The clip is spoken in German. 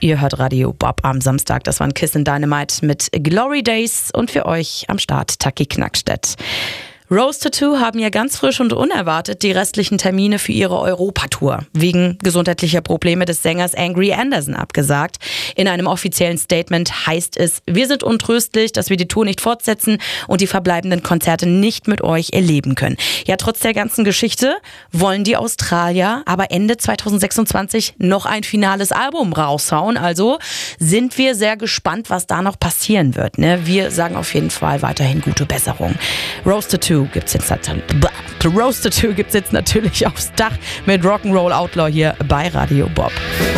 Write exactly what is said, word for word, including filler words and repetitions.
Ihr hört Radio Bob am Samstag. Das waren Kiss and Dynamite mit Glory Days und für euch am Start Taki Knackstedt. Rose Tattoo haben ja ganz frisch und unerwartet die restlichen Termine für ihre Europatour wegen gesundheitlicher Probleme des Sängers Angry Anderson abgesagt. In einem offiziellen Statement heißt es: Wir sind untröstlich, dass wir die Tour nicht fortsetzen und die verbleibenden Konzerte nicht mit euch erleben können. Ja, trotz der ganzen Geschichte wollen die Australier aber Ende zweitausendsechsundzwanzig noch ein finales Album raushauen. Also sind wir sehr gespannt, was da noch passieren wird. Ne? Wir sagen auf jeden Fall weiterhin gute Besserung. Rose Tattoo gibt's jetzt, Rose Tattoo gibt's jetzt natürlich aufs Dach mit Rock'n'Roll Outlaw hier bei Radio Bob.